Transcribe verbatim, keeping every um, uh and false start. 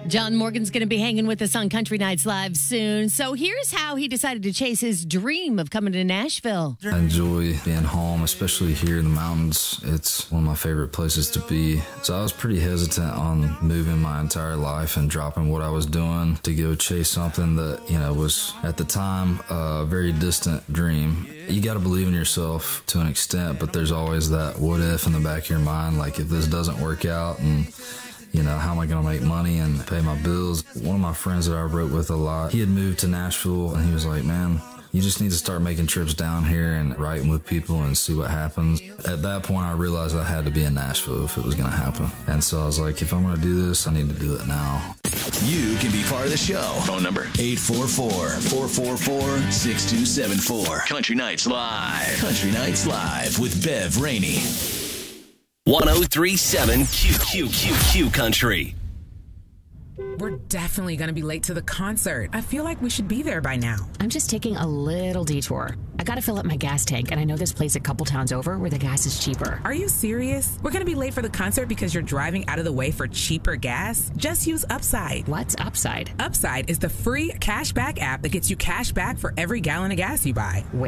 John Morgan's going to be hanging with us on Country Nights Live soon. So here's how he decided to chase his dream of coming to Nashville. I enjoy being home, especially here in the mountains. It's one of my favorite places to be. So I was pretty hesitant on moving my entire life and dropping what I was doing to go chase something that, you know, was at the time a very distant dream. You got to believe in yourself to an extent, but there's always that what if in the back of your mind, like if this doesn't work out and you know, how am I going to make money and pay my bills? One of my friends that I wrote with a lot, he had moved to Nashville, and he was like, man, you just need to start making trips down here and writing with people and see what happens. At that point, I realized I had to be in Nashville if it was going to happen. And so I was like, if I'm going to do this, I need to do it now. You can be part of the show. Phone number eight four four, four four four, six two seven four. Country Nights Live. Country Nights Live with Bev Rainey. one oh three point seven Q Q Q Q Country. We're definitely going to be late to the concert. I feel like we should be there by now. I'm just taking a little detour. I got to fill up my gas tank, and I know this place a couple towns over where the gas is cheaper. Are you serious? We're going to be late for the concert because you're driving out of the way for cheaper gas? Just use Upside. What's Upside? Upside is the free cash back app that gets you cash back for every gallon of gas you buy. Wait.